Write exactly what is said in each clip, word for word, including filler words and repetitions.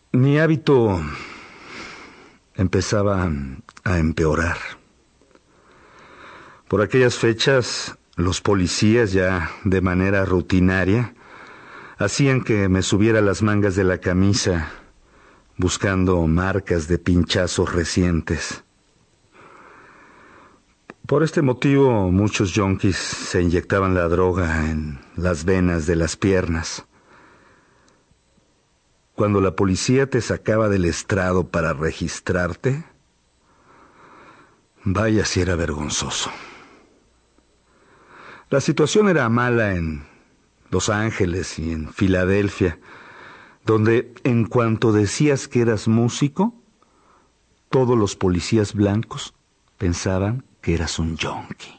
Mi hábito empezaba a empeorar. Por aquellas fechas, los policías, ya de manera rutinaria, hacían que me subiera las mangas de la camisa, buscando marcas de pinchazos recientes. Por este motivo, muchos yonkis se inyectaban la droga en las venas de las piernas. Cuando la policía te sacaba del estrado para registrarte, vaya si era vergonzoso. La situación era mala en Los Ángeles y en Filadelfia, donde en cuanto decías que eras músico, todos los policías blancos pensaban que eras un yonki.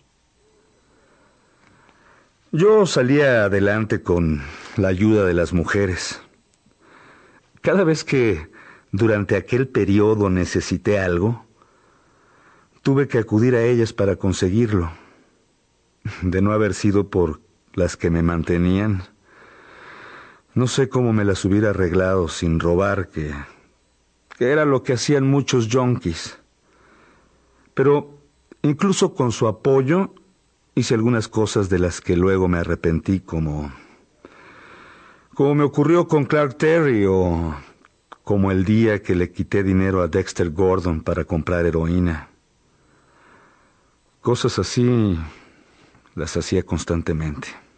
Yo salía adelante con la ayuda de las mujeres. Cada vez que durante aquel periodo necesité algo, tuve que acudir a ellas para conseguirlo. De no haber sido por las que me mantenían, no sé cómo me las hubiera arreglado sin robar, que, que era lo que hacían muchos yonkis. Pero incluso con su apoyo hice algunas cosas de las que luego me arrepentí, como, como me ocurrió con Clark Terry o como el día que le quité dinero a Dexter Gordon para comprar heroína. Cosas así las hacía constantemente.